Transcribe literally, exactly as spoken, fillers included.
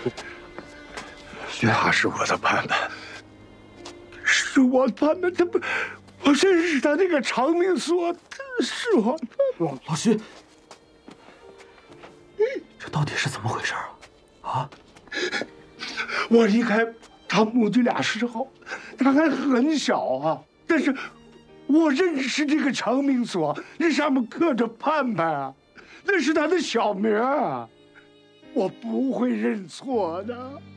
他是我的盼盼，是我的盼盼，他不，我认识他那个长命锁，是我的盼盼。 老徐，这到底是怎么回事啊？啊！ 我离开他母女俩时候，他还很小啊，但是我认识这个长命锁，那上面刻着盼盼啊，那是他的小名啊，我不会认错的。